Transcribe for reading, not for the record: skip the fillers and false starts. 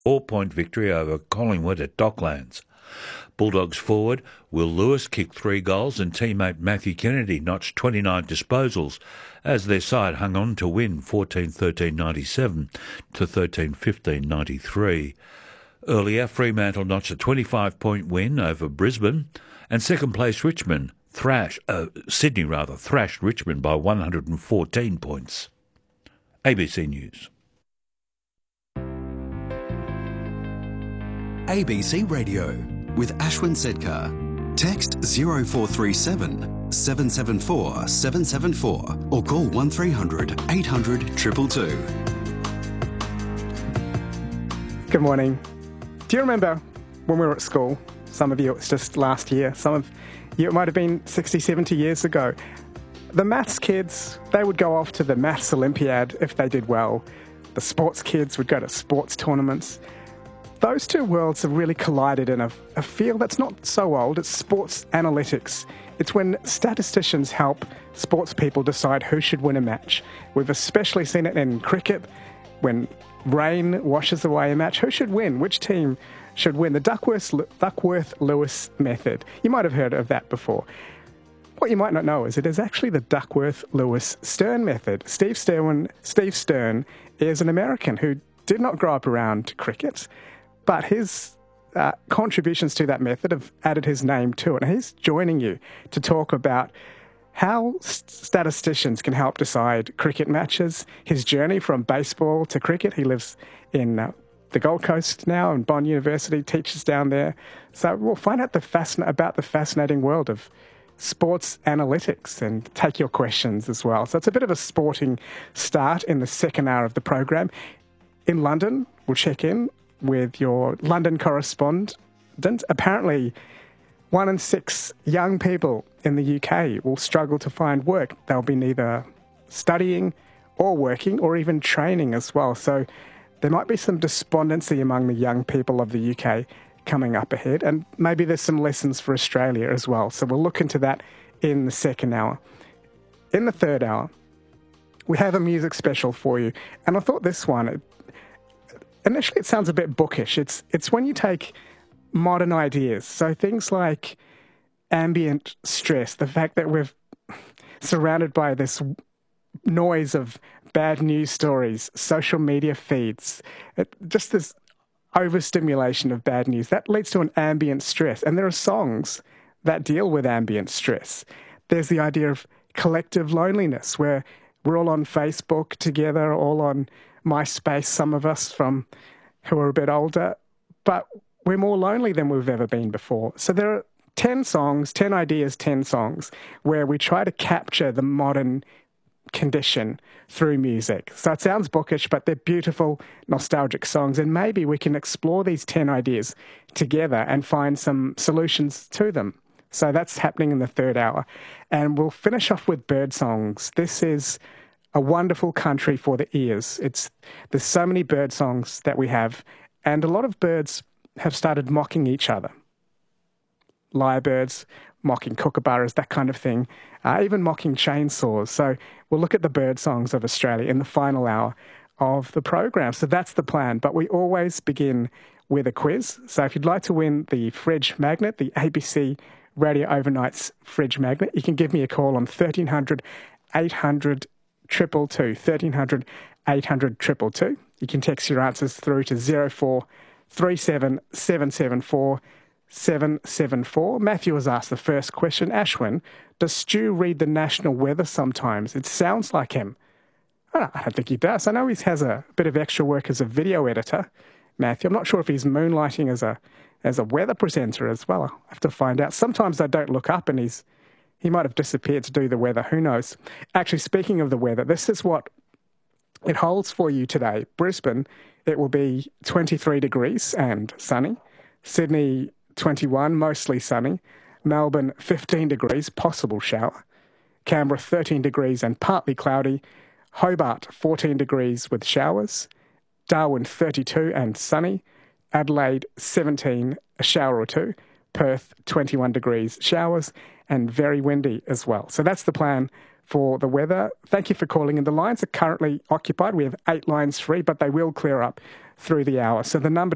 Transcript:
4-point victory over Collingwood at Docklands. Bulldogs forward Will Lewis kicked 3 goals and teammate Matthew Kennedy notched 29 disposals as their side hung on to win 14-13-97 to 13-15-93. Earlier, Fremantle notched a 25-point win over Brisbane, and second-place Sydney thrashed Richmond by 114 points. ABC News. ABC Radio with Ashwin Sedkar. Text 0437 774 774 or call 1300 800 222. Good morning. Do you remember when we were at school? Some of you, it's just last year. Some of you, it might have been 60, 70 years ago. The maths kids, they would go off to the maths Olympiad if they did well. The sports kids would go to sports tournaments. Those two worlds have really collided in a field that's not so old. It's sports analytics. It's when statisticians help sports people decide who should win a match. We've especially seen it in cricket. When rain washes away a match, who should win? Which team should win? The Duckworth-Lewis method. You might have heard of that before. What you might not know is it is actually the Duckworth-Lewis-Stern method. Steve Stern is an American who did not grow up around cricket, but his contributions to that method have added his name to it. And he's joining you to talk about how statisticians can help decide cricket matches, his journey from baseball to cricket. He lives in the Gold Coast now, and Bond University, teaches down there. So we'll find out about the fascinating world of sports analytics and take your questions as well. So it's a bit of a sporting start in the second hour of the program. In London, we'll check in with your London correspondent. Apparently, 1 in 6 young people in the UK will struggle to find work. They'll be neither studying or working or even training as well. So there might be some despondency among the young people of the UK coming up ahead, and maybe there's some lessons for Australia as well. So we'll look into that in the second hour. In the third hour, we have a music special for you, and I thought this one, initially it sounds a bit bookish. It's when you take modern ideas, so things like ambient stress, the fact that we're surrounded by this noise of bad news stories, social media feeds, just this overstimulation of bad news, that leads to an ambient stress. And there are songs that deal with ambient stress. There's the idea of collective loneliness, where we're all on Facebook together, all on MySpace, some of us who are a bit older, but we're more lonely than we've ever been before. So there are 10 ideas, 10 songs, where we try to capture the modern condition through music. So it sounds bookish, but they're beautiful, nostalgic songs, and maybe we can explore these 10 ideas together and find some solutions to them. So that's happening in the third hour. And we'll finish off with bird songs. This is a wonderful country for the ears. There's so many bird songs that we have, and a lot of birds have started mocking each other. Lyrebirds mocking kookaburras, that kind of thing, even mocking chainsaws. So we'll look at the bird songs of Australia in the final hour of the program. So that's the plan. But we always begin with a quiz. So if you'd like to win the fridge magnet, the ABC Radio Overnight's fridge magnet, you can give me a call on 1300 800 222, 1300 800 222. You can text your answers through to 0437 774 774. Matthew has asked the first question. Ashwin, does Stu read the national weather sometimes? It sounds like him. I don't think he does. I know he has a bit of extra work as a video editor, Matthew. I'm not sure if he's moonlighting as a weather presenter as well. I'll have to find out. Sometimes I don't look up and he might have disappeared to do the weather. Who knows? Actually, speaking of the weather, this is what it holds for you today. Brisbane, it will be 23 degrees and sunny. Sydney, 21, mostly sunny. Melbourne, 15 degrees, possible shower. Canberra, 13 degrees and partly cloudy. Hobart, 14 degrees with showers. Darwin, 32 and sunny. Adelaide, 17, a shower or two. Perth, 21 degrees, showers, and very windy as well. So that's the plan for the weather. Thank you for calling in. The lines are currently occupied. We have 8 lines free, but they will clear up through the hour. So the number